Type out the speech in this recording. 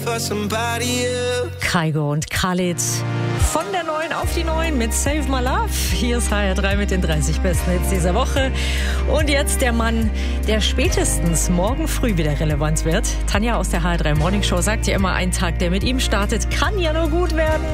Kygo und Khalid von der 9 auf die 9 mit Save My Love. Hier ist HR3 mit den 30 besten Hits dieser Woche. Und jetzt der Mann, der spätestens morgen früh wieder relevant wird. Tanja aus der HR3 Morning Show sagt ja immer, ein Tag, der mit ihm startet, kann ja nur gut werden.